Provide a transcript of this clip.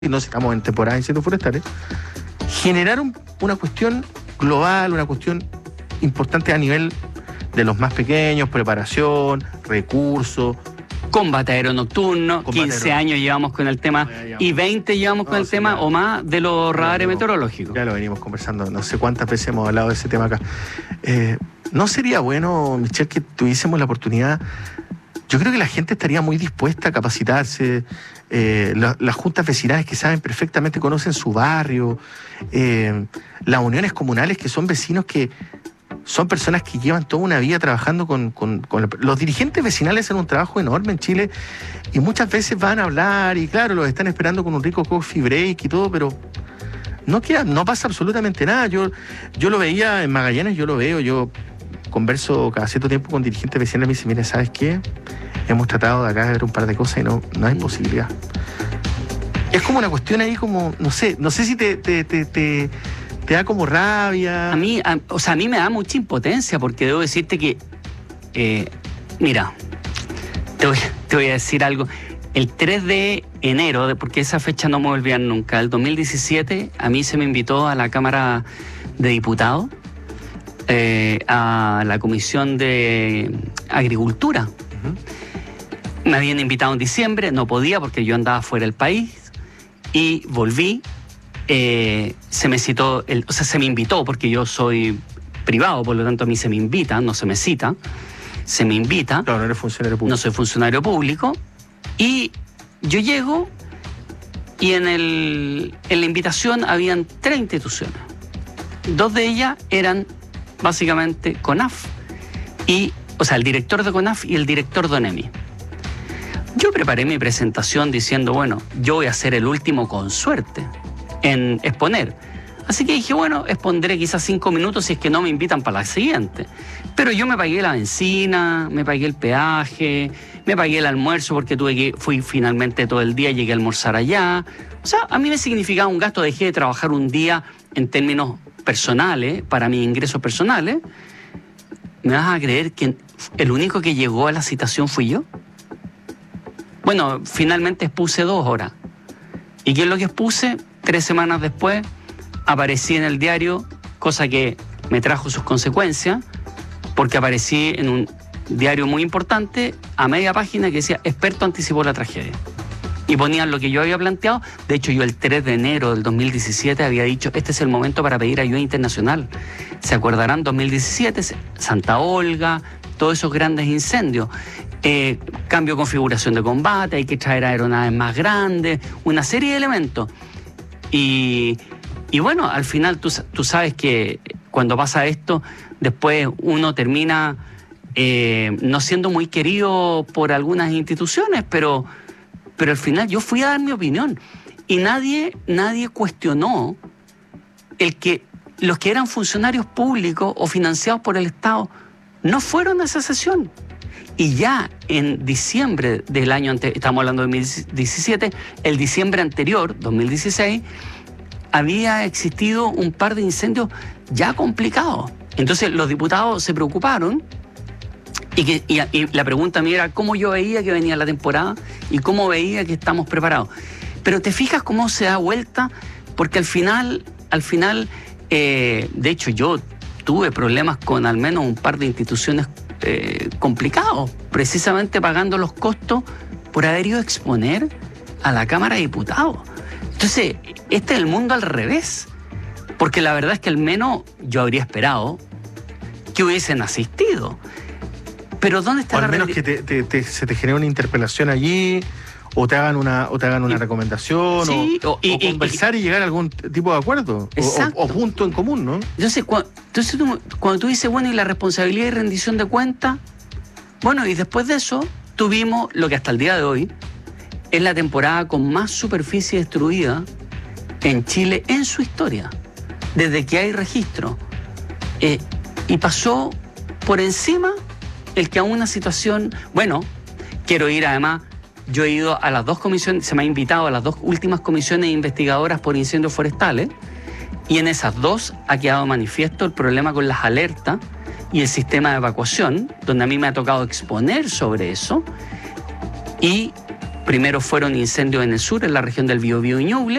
y no estamos en temporada de incendios forestales, generar una cuestión global, una cuestión importante a nivel de los más pequeños, preparación, recursos. Combate aeronocturno, 15 años llevamos con el tema y 20 llevamos con el tema o más de los radares meteorológicos. Ya lo venimos conversando, no sé cuántas veces hemos hablado de ese tema acá. ¿No sería bueno, Michelle, que tuviésemos la oportunidad? Yo creo que la gente estaría muy dispuesta a capacitarse, las juntas vecinales que saben perfectamente, conocen su barrio, las uniones comunales que son vecinos que son personas que llevan toda una vida trabajando con los dirigentes vecinales hacen un trabajo enorme en Chile y muchas veces van a hablar y claro, los están esperando con un rico coffee break y todo, pero no pasa absolutamente nada. Yo lo veía en Magallanes, yo converso cada cierto tiempo con dirigentes vecinales y me dicen, mire, ¿sabes qué? Hemos tratado de acá de ver un par de cosas y no hay posibilidad. Es como una cuestión ahí como, no sé si te da como rabia. A mí me da mucha impotencia porque debo decirte que, mira, te voy a decir algo. El 3 de enero, porque esa fecha no me voy a olvidar nunca, el 2017, a mí se me invitó a la Cámara de Diputados, a la Comisión de Agricultura. Me habían invitado en diciembre, no podía porque yo andaba fuera del país y volví. Se me citó, se me invitó porque yo soy privado, por lo tanto a mí se me invita, no se me cita, se me invita. No, no eres funcionario público. No soy funcionario público. Y yo llego y en la invitación habían 3 instituciones. 2 de ellas eran básicamente CONAF, el director de CONAF y el director de ONEMI. Yo preparé mi presentación diciendo, bueno, yo voy a ser el último con suerte en exponer. Así que dije, bueno, expondré quizás 5 minutos si es que no me invitan para la siguiente. Pero yo me pagué la benzina, me pagué el peaje, me pagué el almuerzo porque fui finalmente todo el día, llegué a almorzar allá. O sea, a mí me significaba un gasto, dejé de trabajar un día en términos personales, para mis ingresos personales. ¿Me vas a creer que el único que llegó a la citación fui yo? Bueno, finalmente expuse 2 horas. ¿Y qué es lo que expuse? 3 semanas después aparecí en el diario, cosa que me trajo sus consecuencias, porque aparecí en un diario muy importante, a media página, que decía, experto anticipó la tragedia. Y ponían lo que yo había planteado. De hecho, yo el 3 de enero del 2017 había dicho, este es el momento para pedir ayuda internacional. ¿Se acordarán? 2017, Santa Olga, todos esos grandes incendios. Cambio de configuración de combate, hay que traer aeronaves más grandes, una serie de elementos. Y bueno, al final tú sabes que cuando pasa esto, después uno termina no siendo muy querido por algunas instituciones, pero al final yo fui a dar mi opinión y nadie cuestionó el que los que eran funcionarios públicos o financiados por el Estado no fueron a esa sesión. Y ya en diciembre del año anterior, estamos hablando de 2017, el diciembre anterior, 2016, había existido un par de incendios ya complicados. Entonces los diputados se preocuparon y la pregunta mía era cómo yo veía que venía la temporada y cómo veía que estamos preparados. Pero te fijas cómo se da vuelta, porque al final, de hecho yo tuve problemas con al menos un par de instituciones complicados, precisamente pagando los costos por haber ido a exponer a la Cámara de Diputados. Entonces, este es el mundo al revés, porque la verdad es que al menos yo habría esperado que hubiesen asistido. Pero ¿dónde está o al menos que se te genere una interpelación allí, o te hagan una recomendación, sí, o conversar y llegar a algún tipo de acuerdo, o punto en común, ¿no? Entonces, cuando tú dices, bueno, y la responsabilidad y rendición de cuentas, bueno, y después de eso tuvimos lo que hasta el día de hoy es la temporada con más superficie destruida en Chile en su historia, desde que hay registro. Y pasó por encima el que a una situación, bueno, quiero ir además, yo he ido a las 2 comisiones, se me ha invitado a las 2 últimas comisiones investigadoras por incendios forestales, y en esas 2 ha quedado manifiesto el problema con las alertas y el sistema de evacuación, donde a mí me ha tocado exponer sobre eso, y Primero fueron incendios en el sur, en la región del Biobío y Ñuble.